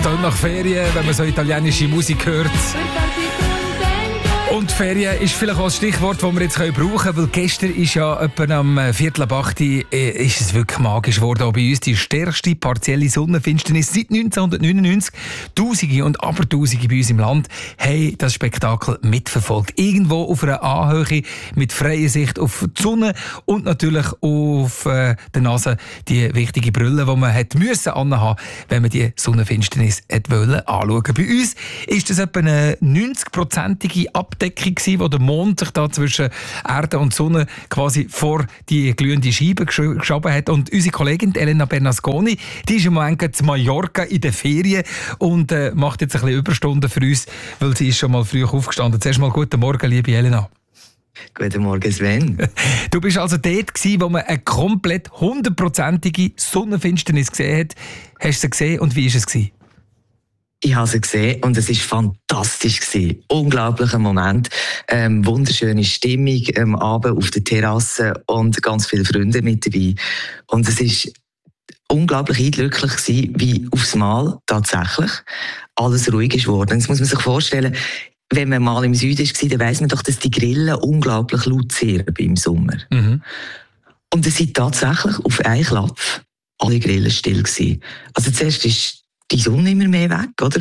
Tönt nach Ferien, wenn man so italienische Musik hört. Und Ferien ist vielleicht auch ein Stichwort, das wir jetzt brauchen können, weil gestern ist ja etwa am 7:45 ist es wirklich magisch geworden. Auch bei uns die stärkste partielle Sonnenfinsternis seit 1999. Tausende und Abertausende bei uns im Land haben das Spektakel mitverfolgt. Irgendwo auf einer Anhöhe mit freier Sicht auf die Sonne und natürlich auf der Nase die wichtige Brille, die man hat müssen anhaben, wenn man die Sonnenfinsternis anschauen wollte. Bei uns ist das etwa eine 90-prozentige Abdeckung gewesen, wo der Mond sich da zwischen Erde und Sonne quasi vor die glühende Scheibe geschoben hat. Und unsere Kollegin Elena Bernasconi, die ist im Moment in Mallorca in den Ferien und macht jetzt ein bisschen Überstunden für uns, weil sie ist schon mal früh aufgestanden. Zuerst mal guten Morgen, liebe Elena. Guten Morgen, Sven. Du bist also dort gewesen, wo man eine komplett 100-prozentige Sonnenfinsternis gesehen hat. Hast du sie gesehen und wie war es gewesen? Ich habe sie gesehen und es war fantastisch. Unglaublicher Moment. Wunderschöne Stimmung am Abend auf der Terrasse und ganz viele Freunde mit dabei. Und es war unglaublich eindrücklich gewesen, wie aufs Mal tatsächlich alles ruhig ist geworden. Jetzt muss man sich vorstellen, wenn man mal im Süden war, dann weiss man doch, dass die Grillen unglaublich laut zirpen im Sommer. Mhm. Und es sind tatsächlich auf einen Klapp alle Grillen still gewesen. Also zuerst ist die Sonne immer mehr weg, oder?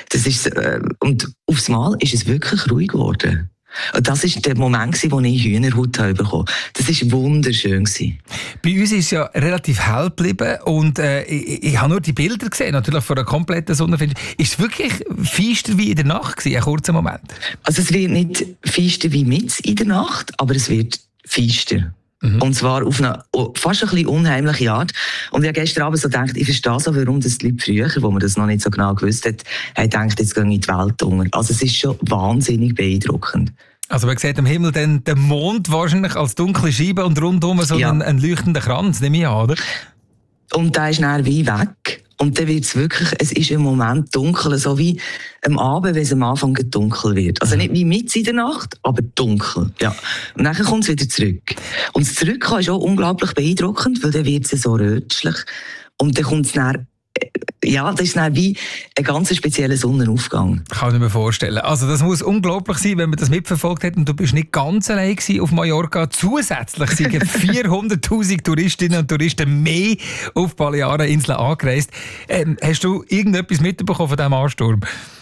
Und aufs Mal ist es wirklich ruhig geworden. Und das war der Moment, wo ich Hühnerhaut bekommen habe. Das war wunderschön. Bei uns ist es ja relativ hell geblieben und ich habe nur die Bilder gesehen, natürlich von einer kompletten Sonnenfinsternis. Ist es wirklich feister wie in der Nacht gewesen, einen kurzen Moment? Also es wird nicht feister wie mit in der Nacht, aber es wird feister. Mhm. Und zwar auf eine fast ein bisschen unheimliche Art. Und ich habe gestern Abend so gedacht, ich verstehe so, warum das die Leute früher, wo man das noch nicht so genau gewusst hat, haben gedacht, jetzt gehe ich in die Welt unter. Also es ist schon wahnsinnig beeindruckend. Also man sieht am Himmel dann den Mond wahrscheinlich als dunkle Scheibe und rundum so einen leuchtenden Kranz, nehme ich an, oder? Und der ist dann wie weg. Und dann wird es wirklich, es ist im Moment dunkel, so wie am Abend, wenn es am Anfang dunkel wird. Also nicht wie mitten in der Nacht, aber dunkel. Ja. Und dann kommt es wieder zurück. Und das Zurückkommen ist auch unglaublich beeindruckend, weil dann wird es so rötlich. Und dann kommt es dann, das ist dann wie ein ganz spezieller Sonnenaufgang. Kann ich mir vorstellen. Also das muss unglaublich sein, wenn man das mitverfolgt hat und du bist nicht ganz allein auf Mallorca. Zusätzlich sind 400'000 Touristinnen und Touristen mehr auf Baleareninseln angereist. Hast du irgendetwas mitbekommen von diesem Ansturm?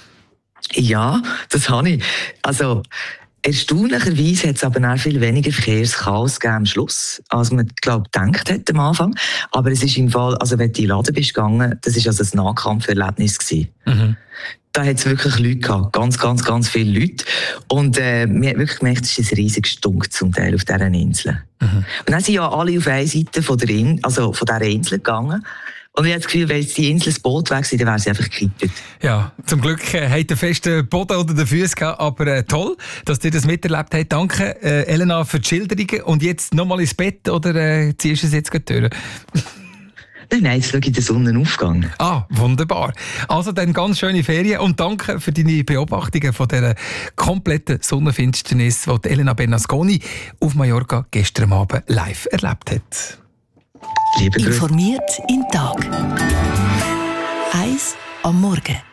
Ja, das habe ich. Also erstaunlicherweise hat es aber auch viel weniger Verkehrschaos gegeben am Schluss, als man, gedacht hat am Anfang. Aber es ist im Fall, also wenn du in den Laden bist gegangen, das war also ein Nahkampferlebnis gewesen. Mhm. Da hat es wirklich Leute gehabt, ganz viele Leute. Und man hat wirklich gemerkt, es ist ein riesiger Stunk zum Teil auf dieser Insel. Mhm. Und dann sind ja alle auf einer Seite von dieser Insel gegangen. Und ich habe das Gefühl, wenn jetzt die Insel das Boot weg sind, dann wäre sie einfach gekippt. Ja, zum Glück hat der festen Boden unter den Füßen gehabt, aber toll, dass ihr das miterlebt habt. Danke, Elena, für die Schilderungen. Und jetzt nochmal ins Bett oder ziehst du es jetzt gleich durch? Nein, jetzt schaue ich den Sonnenaufgang. Ah, wunderbar. Also dann ganz schöne Ferien und danke für deine Beobachtungen von dieser kompletten Sonnenfinsternis, die Elena Bernasconi auf Mallorca gestern Abend live erlebt hat. Informiert in Tag. 1 am Morgen.